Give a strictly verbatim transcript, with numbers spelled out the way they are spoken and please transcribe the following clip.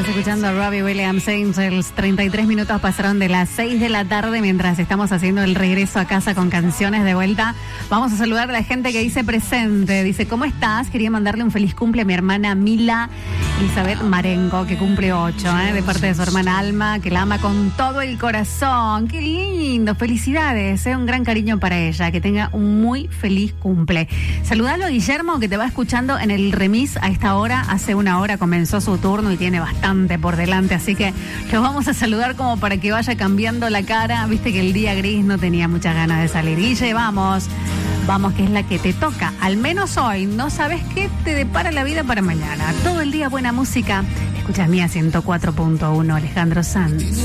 Estás escuchando a Robbie Williams, Angels. treinta y tres minutos pasaron de las seis de la tarde mientras estamos haciendo el regreso a casa con canciones de vuelta. Vamos a saludar a la gente que dice presente. Dice, ¿cómo estás? Quería mandarle un feliz cumple a mi hermana Mila Elizabeth Marengo, que cumple ocho, ¿eh? de parte de su hermana Alma, que la ama con todo el corazón. ¡Qué lindo! Felicidades, ¿eh? Un gran cariño para ella. Que tenga un muy feliz cumple. Saludalo a Guillermo, que te va escuchando en el remis a esta hora. Hace una hora comenzó su turno y tiene bastante por delante, así que los vamos a saludar como para que vaya cambiando la cara. Viste que el día gris no tenía muchas ganas de salir. Guille, vamos, vamos, que es la que te toca. Al menos hoy, no sabes qué te depara la vida para mañana. Todo el día buena música. Escuchas Mía ciento cuatro punto uno, Alejandro Sanz.